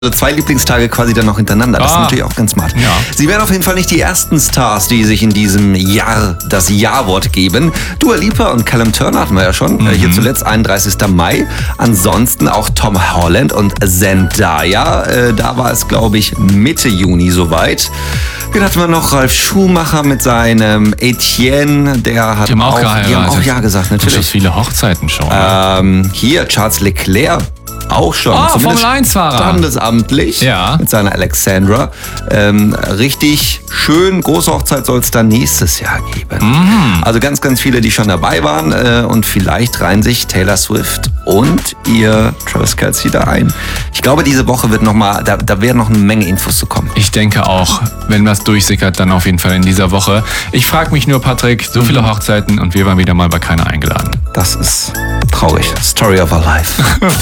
2 Lieblingstage quasi dann noch hintereinander. Das ist natürlich auch ganz smart. Ja. Sie werden auf jeden Fall nicht die ersten Stars, die sich in diesem Jahr das Ja-Wort geben. Dua Lipa und Callum Turner hatten wir ja schon. Hier zuletzt 31. Mai. Ansonsten auch Tom Holland und Zendaya. Da war es, glaube ich, Mitte Juni soweit. Dann hatten wir noch Ralf Schumacher mit seinem Etienne. Der hat Die haben auch geheiratet. Die haben auch Ja gesagt, Das natürlich. ist viele Hochzeiten schon. Hier Charles Leclerc. Auch schon. Zumindest Formel-1-Fahrer. Standesamtlich. Ja. Mit seiner Alexandra. Richtig schön. Große Hochzeit soll es dann nächstes Jahr geben. Also ganz, ganz viele, die schon dabei waren. Und vielleicht reihen sich Taylor Swift und ihr Travis Kelce da ein. Ich glaube, diese Woche wird nochmal, da werden noch eine Menge Infos zu kommen. Ich denke auch, wenn was durchsickert, dann auf jeden Fall in dieser Woche. Ich frage mich nur, Patrick, so viele Hochzeiten und wir waren wieder mal bei keiner eingeladen. Das ist traurig. Story of our life.